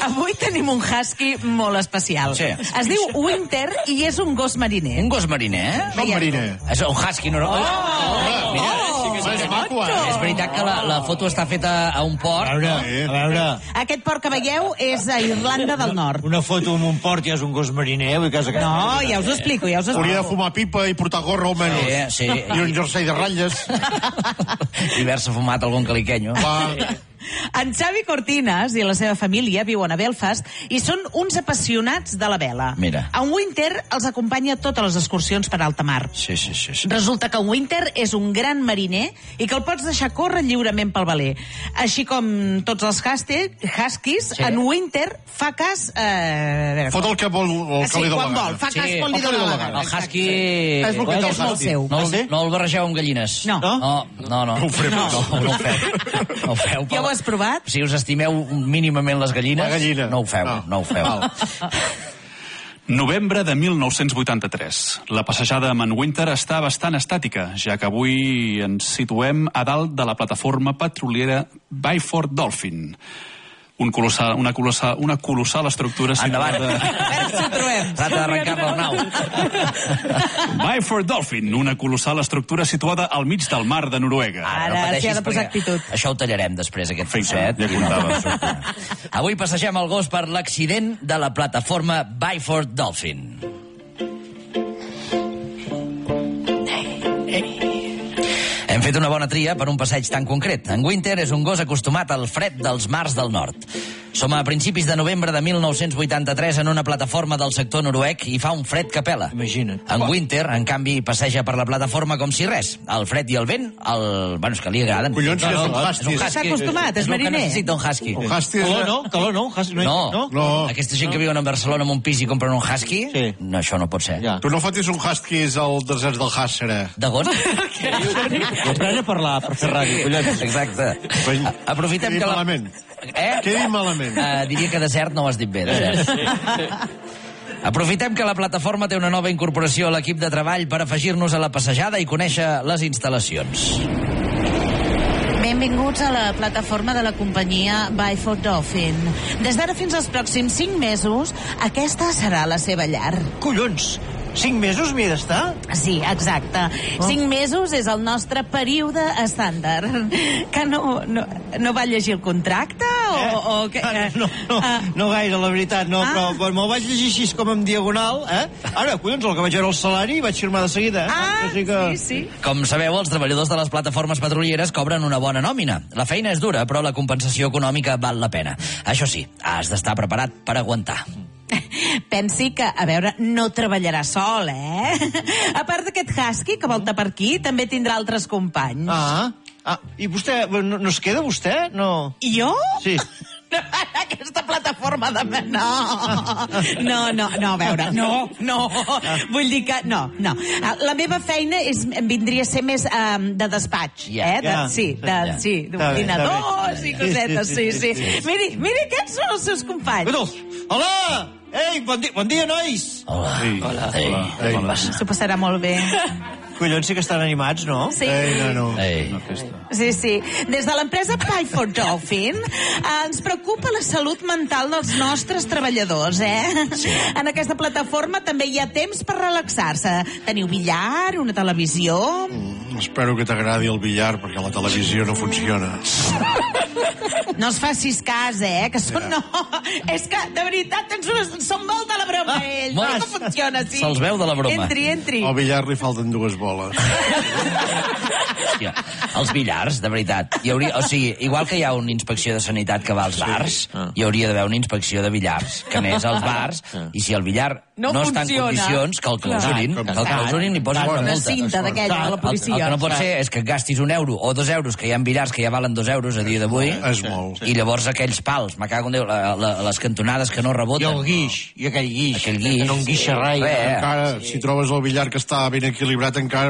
Avui tenim un husky molt especial. Sí. Es diu Winter i és un gos mariner. Un gos mariner, eh? Com mariner? És un husky, no? És maco, És veritat que la foto està feta a un port. A veure... Aquest port que veieu és a Irlanda del Nord. Una foto amb un port ja és un gos mariner, vull que és aquest. No, ja us ho explico, ja us ho Hauria de explico. fumar pipa i portar gorra almenys. Sí. I un jersei de ratlles. I haver-se fumat algun caliquenyo. Va. En Xavi Cortines i la seva família viuen a Belfast i són uns apassionats de la vela. Mira. En Winter els acompanya a totes les excursions per alta mar. Sí. Resulta que en Winter és un gran mariner i que el pots deixar córrer lliurement pel veler. Així com tots els huskies, Sí. en Winter fa cas... Fot el que vol, el que li dóna quan la vol, gana. fa cas Sí, quan li el que dóna li la dóna gana. El husky... És el que té el És molt husky. seu. No el barregeu amb gallines. No. No. No ho farem. No ho feu. No ho feu. Ja ho has provat? Si us estimeu mínimament les gallines, La gallina. no ho feu. No ho feu. Novembre de 1983. La passejada amb en Winter està bastant estàtica, ja que avui ens situem a dalt de la plataforma petroliera Byford Dolphin. Una colossal estructura Endavant. A veure si ho trobem. Trata d'arrencar per nau. Byford Dolphin, una colossal estructura situada al mig del mar de Noruega. Ara s'hi ha de posar actitud. Això ho tallarem després, aquest Perfecte, trosset. ja comptava. Avui passegem el gos per l'accident de la plataforma Byford Dolphin. Hem fet una bona tria per un passeig tan concret. En Winter és un gos acostumat al fred dels mars del nord. Som a principis de novembre de 1983 en una plataforma del sector noruec i fa un fred que pela. Imagina't. En Winter, en canvi, passeja per la plataforma com si res. El fred i el vent, bueno, és que li agraden. Collons, que és un és husky. un husky. Està acostumat, és el que mariner. necessita un husky. Un husky és... Calor no? No. No. Aquesta gent que viuen a Barcelona amb un pis i compren un husky, Sí. no, això no pot ser. Ja. Tu no fotis un husky al desert del Hàssera. De gos? Aprèn a parlar per fer ràdio, collons. Exacte. Aprofitem Què he que dit la... malament? Eh? Què he dit malament? Diria que desert no ho has dit bé, desert. Aprofitem que la plataforma té una nova incorporació a l'equip de treball per afegir-nos a la passejada i conèixer les instal·lacions. Benvinguts a la plataforma de la companyia Byford Dolphin. Des d'ara fins als pròxims 5 mesos, aquesta serà la seva llar. Collons, 5 mesos m'hi he d'estar? Sí, exacte. 5 mesos és el nostre període estàndard. Que no va llegir el contracte? O que, No gaire, la veritat, no, però me'l vaig llegir així com en diagonal, Ara, collons, el que vaig veure el salari vaig firmar de seguida, Sí. Com sabeu, els treballadors de les plataformes petrolieres cobren una bona nòmina. La feina és dura, però la compensació econòmica val la pena. Això sí, has d'estar preparat per aguantar. Pensi que, a veure, no treballarà sol, A part d'aquest husky que volta per aquí, també tindrà altres companys. I vostè, no es queda vostè? No. I jo? Sí. Aquesta plataforma de... No, a veure, no. Vull dir que... No. La meva feina vindria a ser més de despatx, d'ordinadors i cosetes, sí. Miri, aquests són els seus companys. Hola! Ei, bon dia, nois! Hola. S'ho passarà molt bé. Collons, sí que estan animats, no? Sí. No. Sí. Des de l'empresa Byford Dolphin ens preocupa la salut mental dels nostres treballadors, Sí. En aquesta plataforma també hi ha temps per relaxar-se. Teniu billar, una televisió... Espero que t'agradi el billar, perquè la televisió no funciona. No es facis cas, que són... No, és que, de veritat, són molt de la broma, ells. molt. No funciona així. Se'ls veu de la broma. Entri. Al billar li falten 2 boles. Hòstia, els billars, de veritat. Igual que hi ha una inspecció de sanitat que va als bars, hi hauria d'haver una inspecció de billars, que anés als bars, i si el billar no està en condicions, que el clausurin i posin una multa. Una cinta d'aquella de la policia. El que no pot ser és que gastis 1 euro o 2 euros, que hi ha billars que ja valen 2 euros a dia d'avui, És molt. i llavors aquells pals, me cago en Déu, les cantonades que no reboten. I el guix, i aquell guix. Aquell guix. Que no enguixa rai. Res. Encara, si trobes el billar que està ben equilibrat, encara